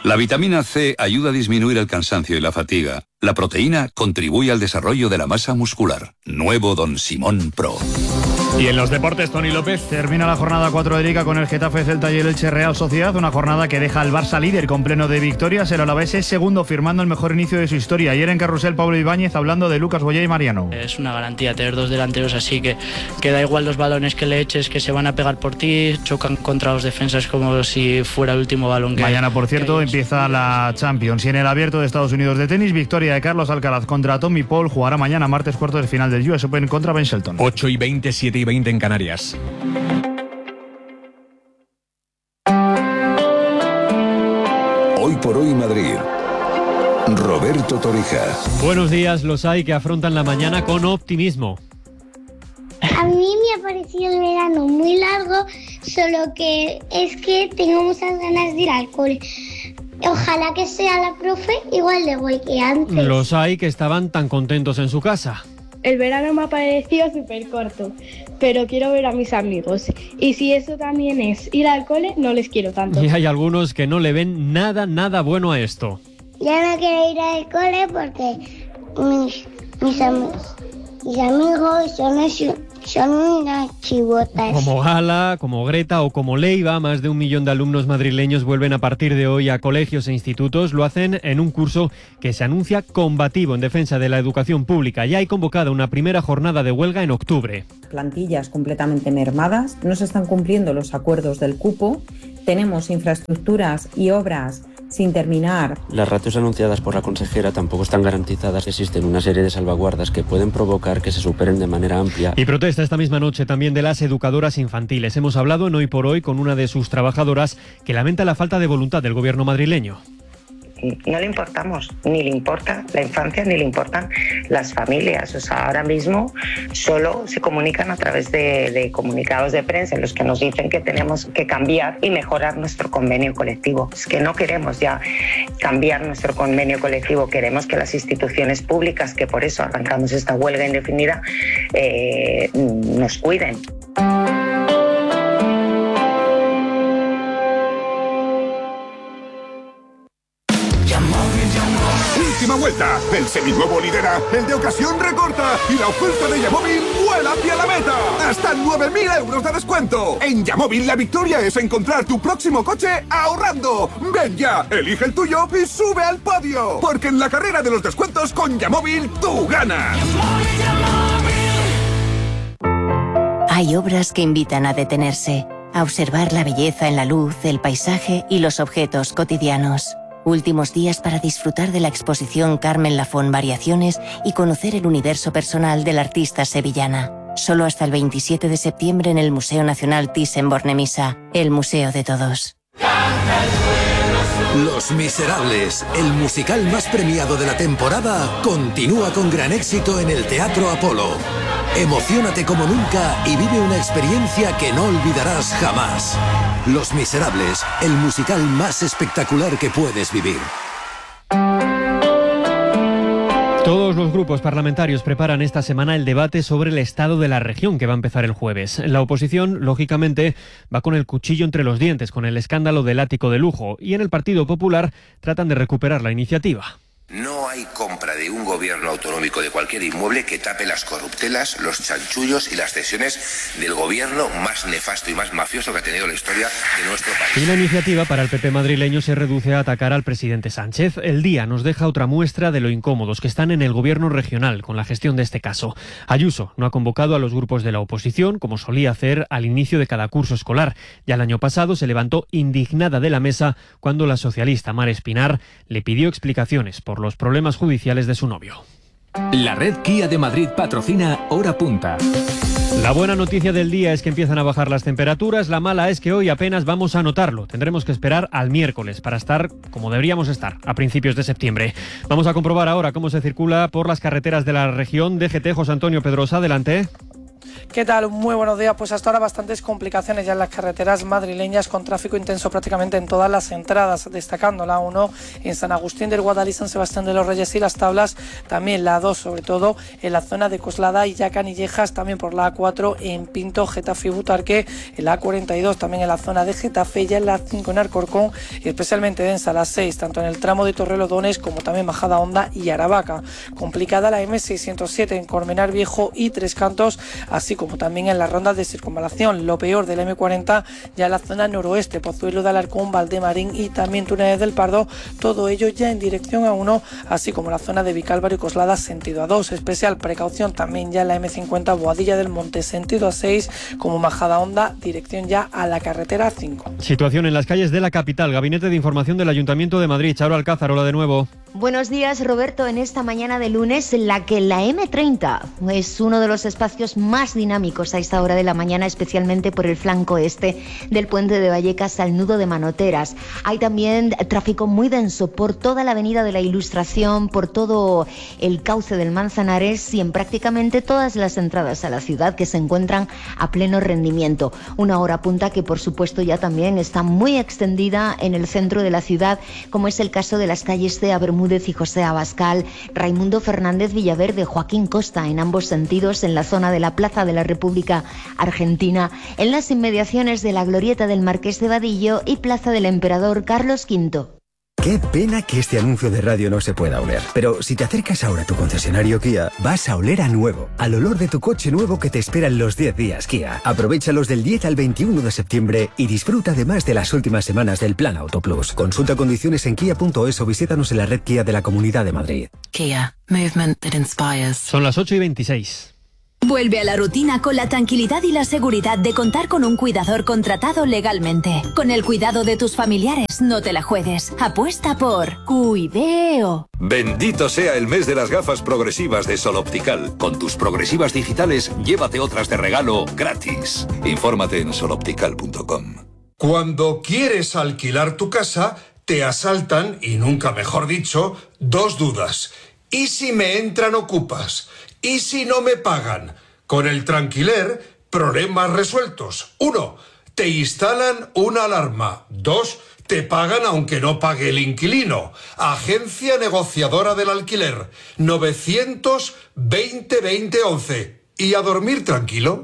La vitamina C ayuda a disminuir el cansancio y la fatiga. La proteína contribuye al desarrollo de la masa muscular. Nuevo Don Simón Pro. Y en los deportes, Toni López. Termina la jornada 4 de Liga con el Getafe, Celta y el Elche Real Sociedad. Una jornada que deja al Barça líder con pleno de victorias. El Alavés es segundo, firmando el mejor inicio de su historia. Ayer en Carrusel, Pablo Ibáñez hablando de Lucas Boyé y Mariano. Es una garantía tener dos delanteros así, que da igual los balones que le eches, que se van a pegar por ti, chocan contra los defensas como si fuera el último balón que mañana, por cierto, empieza la Champions. Y en el Abierto de Estados Unidos de tenis, victoria de Carlos Alcaraz contra Tommy Paul. Jugará mañana, martes, cuartos de final del US Open contra Ben Shelton. 8:20, 7:20 en Canarias. Hoy por hoy Madrid. Roberto Torija. Buenos días, los hay que afrontan la mañana con optimismo. A mí me ha parecido el verano muy largo, solo que es que tengo muchas ganas de ir al cole. Ojalá que sea la profe igual de guay que antes. Los hay que estaban tan contentos en su casa. El verano me ha parecido súper corto, pero quiero ver a mis amigos. Y si eso también es ir al cole, no les quiero tanto. Y hay algunos que no le ven nada bueno a esto. Ya no quiero ir al cole porque mis amigos son unas chivotas. Como Gala, como Greta o como Leiva, más de 1 millón de alumnos madrileños vuelven a partir de hoy a colegios e institutos. Lo hacen en un curso que se anuncia combativo en defensa de la educación pública. Ya hay convocada una primera jornada de huelga en octubre. Plantillas completamente mermadas, no se están cumpliendo los acuerdos del cupo, tenemos infraestructuras y obras sin terminar. Las ratios anunciadas por la consejera tampoco están garantizadas. Existen una serie de salvaguardas que pueden provocar que se superen de manera amplia. Y protesta esta misma noche también de las educadoras infantiles. Hemos hablado en Hoy por Hoy con una de sus trabajadoras que lamenta la falta de voluntad del gobierno madrileño. No le importamos, ni le importa la infancia, ni le importan las familias. O sea, ahora mismo solo se comunican a través de comunicados de prensa en los que nos dicen que tenemos que cambiar y mejorar nuestro convenio colectivo. Es que no queremos ya cambiar nuestro convenio colectivo, queremos que las instituciones públicas, que por eso arrancamos esta huelga indefinida, nos cuiden. Última vuelta, el seminuevo lidera, el de ocasión recorta y la oferta de Yamóvil vuela hacia la meta. Hasta 9.000 euros de descuento. En Yamóvil la victoria es encontrar tu próximo coche ahorrando. Ven ya, elige el tuyo y sube al podio. Porque en la carrera de los descuentos con Yamóvil tú ganas. Hay obras que invitan a detenerse, a observar la belleza en la luz, el paisaje y los objetos cotidianos. Últimos días para disfrutar de la exposición Carmen Lafón Variaciones y conocer el universo personal de la artista sevillana. Solo hasta el 27 de septiembre en el Museo Nacional Thyssen-Bornemisza, el museo de todos. Los Miserables, el musical más premiado de la temporada, continúa con gran éxito en el Teatro Apolo. Emociónate como nunca y vive una experiencia que no olvidarás jamás. Los Miserables, el musical más espectacular que puedes vivir. Todos los grupos parlamentarios preparan esta semana el debate sobre el estado de la región, que va a empezar el jueves. La oposición, lógicamente, va con el cuchillo entre los dientes con el escándalo del ático de lujo, y en el Partido Popular tratan de recuperar la iniciativa. No hay compra de un gobierno autonómico de cualquier inmueble que tape las corruptelas, los chanchullos y las cesiones del gobierno más nefasto y más mafioso que ha tenido la historia de nuestro país. Y la iniciativa para el PP madrileño se reduce a atacar al presidente Sánchez. El Día nos deja otra muestra de lo incómodos que están en el gobierno regional con la gestión de este caso. Ayuso no ha convocado a los grupos de la oposición, como solía hacer al inicio de cada curso escolar. Ya el año pasado se levantó indignada de la mesa cuando la socialista Mar Espinar le pidió explicaciones por los problemas judiciales de su novio. La red Kia de Madrid patrocina Hora Punta. La buena noticia del día es que empiezan a bajar las temperaturas, la mala es que hoy apenas vamos a notarlo. Tendremos que esperar al miércoles para estar como deberíamos estar, a principios de septiembre. Vamos a comprobar ahora cómo se circula por las carreteras de la región. DGT, José Antonio Pedrosa, adelante. ¿Qué tal? Muy buenos días. Pues hasta ahora bastantes complicaciones ya en las carreteras madrileñas, con tráfico intenso prácticamente en todas las entradas, destacando la 1 en San Agustín del Guadalí, San Sebastián de los Reyes y Las Tablas, también la 2 sobre todo en la zona de Coslada y ya Canillejas, también por la A4 en Pinto, Getafe y Butarque, en la A42 también en la zona de Getafe, ya en la 5 en Alcorcón y especialmente densa la 6, tanto en el tramo de Torrelodones como también Majada Honda y Aravaca. Complicada la M607 en Colmenar Viejo y Tres Cantos, así como también en las rondas de circunvalación. Lo peor del M40 ya en la zona noroeste, Pozuelo de Alarcón, Valdemarín y también Túneles del Pardo, todo ello ya en dirección a 1, así como la zona de Vicálvaro y Coslada sentido a 2. Especial precaución también ya en la M50 Boadilla del Monte sentido a 6, como Majada Honda, dirección ya a la carretera 5. Situación en las calles de la capital. Gabinete de Información del Ayuntamiento de Madrid. Charo Alcázar, hola de nuevo. Buenos días, Roberto. En esta mañana de lunes, en la que la M30 es uno de los espacios más dinámicos a esta hora de la mañana, especialmente por el flanco este del puente de Vallecas al nudo de Manoteras. Hay también tráfico muy denso por toda la avenida de la Ilustración, por todo el cauce del Manzanares y en prácticamente todas las entradas a la ciudad, que se encuentran a pleno rendimiento. Una hora punta que, por supuesto, ya también está muy extendida en el centro de la ciudad, como es el caso de las calles de Bermúdez y José Abascal, Raimundo Fernández Villaverde, Joaquín Costa, en ambos sentidos, en la zona de la Plaza de la República Argentina, en las inmediaciones de la Glorieta del Marqués de Vadillo y Plaza del Emperador Carlos V. Qué pena que este anuncio de radio no se pueda oler. Pero si te acercas ahora a tu concesionario Kia, vas a oler a nuevo, al olor de tu coche nuevo que te espera en los 10 días Kia. Aprovéchalos del 10 al 21 de septiembre y disfruta además de las últimas semanas del Plan Auto Plus. Consulta condiciones en kia.es o visítanos en la red Kia de la Comunidad de Madrid. Kia, movement that inspires. Son las 8:26. Vuelve a la rutina con la tranquilidad y la seguridad de contar con un cuidador contratado legalmente. Con el cuidado de tus familiares, no te la juegues. Apuesta por Cuideo. Bendito sea el mes de las gafas progresivas de Sol Optical. Con tus progresivas digitales, llévate otras de regalo gratis. Infórmate en soloptical.com. Cuando quieres alquilar tu casa, te asaltan, y nunca mejor dicho, dos dudas. ¿Y si me entran ocupas? ¿Y si no me pagan? Con el Tranquiler, problemas resueltos. 1. Te instalan una alarma. 2. Te pagan aunque no pague el inquilino. Agencia negociadora del alquiler. 920-2011. ¿Y a dormir tranquilo?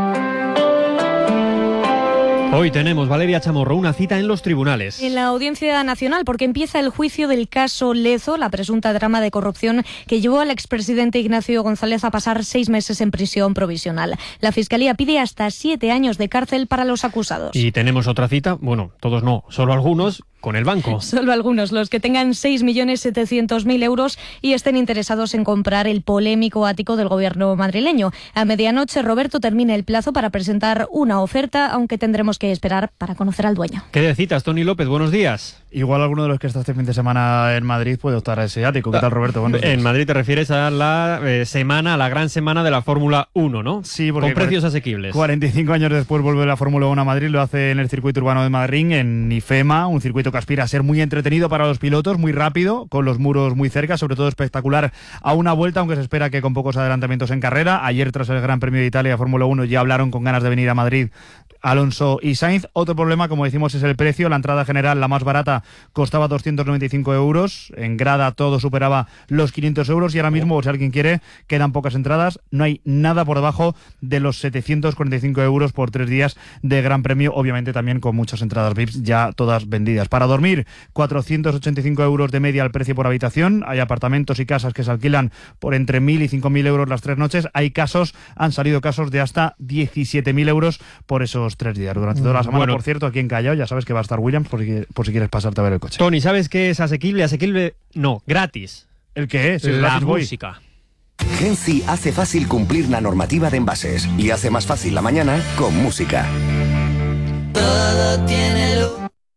Hoy tenemos, Valeria Chamorro, una cita en los tribunales. En la Audiencia Nacional, porque empieza el juicio del caso Lezo, la presunta trama de corrupción que llevó al expresidente Ignacio González a pasar 6 meses en prisión provisional. La Fiscalía pide hasta 7 años de cárcel para los acusados. Y tenemos otra cita, bueno, todos no, solo algunos, con el banco. Solo algunos, los que tengan 6.700.000 euros y estén interesados en comprar el polémico ático del gobierno madrileño. A medianoche, Roberto, termina el plazo para presentar una oferta, aunque tendremos que esperar para conocer al dueño. ¿Qué de citas, Tony López? Buenos días. Igual alguno de los que está este fin de semana en Madrid puede optar a ese ático. ¿Qué tal, Roberto? Buenos días. En Madrid te refieres a la semana, a la gran semana de la Fórmula 1, ¿no? Sí, porque con precios asequibles. 45 años después vuelve la Fórmula 1 a Madrid, lo hace en el circuito urbano de Madrid, en IFEMA, un circuito que aspira a ser muy entretenido para los pilotos, muy rápido, con los muros muy cerca, sobre todo espectacular a una vuelta, aunque se espera que con pocos adelantamientos en carrera. Ayer, tras el Gran Premio de Italia Fórmula 1, ya hablaron con ganas de venir a Madrid Alonso y Sainz. Otro problema, como decimos, es el precio. La entrada general, la más barata, costaba 295 euros. En grada todo superaba los 500 euros y ahora mismo, si alguien quiere, quedan pocas entradas. No hay nada por debajo de los 745 euros por 3 días de Gran Premio. Obviamente también con muchas entradas VIPs ya todas vendidas. Para dormir, 485 euros de media el precio por habitación. Hay apartamentos y casas que se alquilan por entre 1.000 y 5.000 euros las 3 noches. Han salido casos de hasta 17.000 euros por esos 3 días. Durante toda la semana, por cierto, aquí en Callao, ya sabes que va a estar Williams por si quieres pasarte a ver el coche. Tony, ¿sabes qué es asequible? Asequible, no, gratis. ¿El qué es? La música. Genci hace fácil cumplir la normativa de envases y hace más fácil la mañana con música. Todo tiene luz.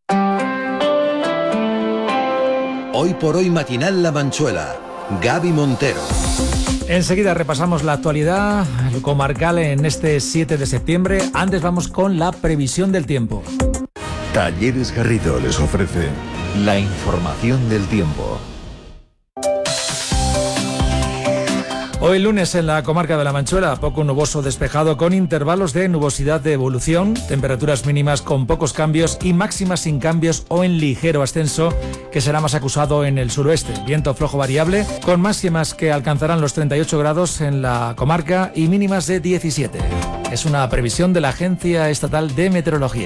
Hoy por hoy matinal La Manchuela. Gaby Montero. Enseguida repasamos la actualidad comarcal en este 7 de septiembre. Antes vamos con la previsión del tiempo. Talleres Garrido les ofrece la información del tiempo. Hoy lunes en la comarca de La Manchuela, poco nuboso despejado con intervalos de nubosidad de evolución, temperaturas mínimas con pocos cambios y máximas sin cambios o en ligero ascenso, que será más acusado en el suroeste. Viento flojo variable con máximas que alcanzarán los 38 grados en la comarca y mínimas de 17. Es una previsión de la Agencia Estatal de Meteorología.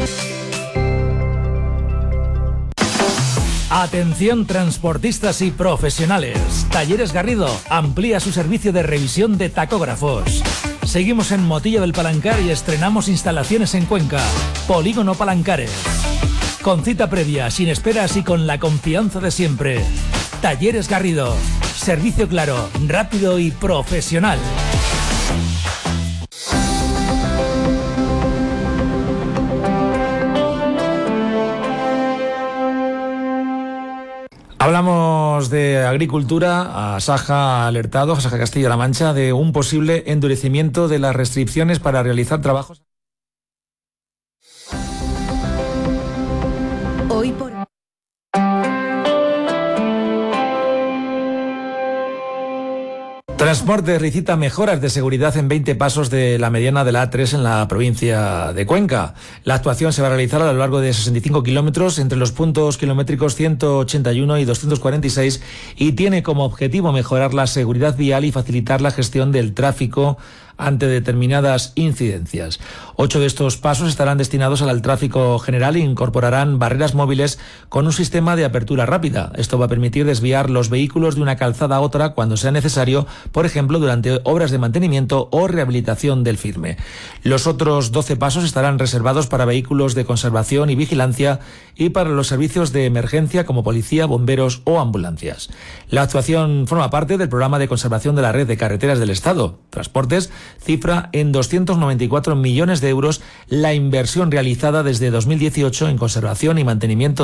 Atención transportistas y profesionales. Talleres Garrido amplía su servicio de revisión de tacógrafos. Seguimos en Motillo del Palancar y estrenamos instalaciones en Cuenca. Polígono Palancares. Con cita previa, sin esperas y con la confianza de siempre. Talleres Garrido. Servicio claro, rápido y profesional. Hablamos de agricultura. Asaja ha alertado, Asaja Castilla-La Mancha, de un posible endurecimiento de las restricciones para realizar trabajos. Hoy por... Transporte licita mejoras de seguridad en 20 pasos de la mediana de la A3 en la provincia de Cuenca. La actuación se va a realizar a lo largo de 65 kilómetros entre los puntos kilométricos 181 y 246 y tiene como objetivo mejorar la seguridad vial y facilitar la gestión del tráfico ante determinadas incidencias. 8 de estos pasos estarán destinados al tráfico general e incorporarán barreras móviles con un sistema de apertura rápida. Esto va a permitir desviar los vehículos de una calzada a otra cuando sea necesario, por ejemplo, durante obras de mantenimiento o rehabilitación del firme. Los otros 12 pasos estarán reservados para vehículos de conservación y vigilancia y para los servicios de emergencia como policía, bomberos o ambulancias. La actuación forma parte del programa de conservación de la red de carreteras del Estado. Transportes cifra en 294 millones de euros la inversión realizada desde 2018 en conservación y mantenimiento